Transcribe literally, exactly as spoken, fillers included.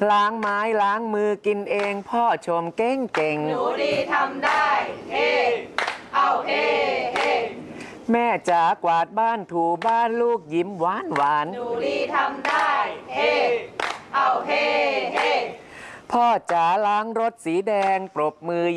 ล้างไม้ล้างมือกินเองพ่อชมเก่งเก่งหนูดีทำได้เฮ้เอาเฮ้เฮ้แม่จ๋ากวาดบ้านถูบ้านลูกยิ้มหวานหวานหนูดีทำได้เฮ้เอาเฮ้เฮ้พ่อจ๋าล้างรถสีแดงปรบมือ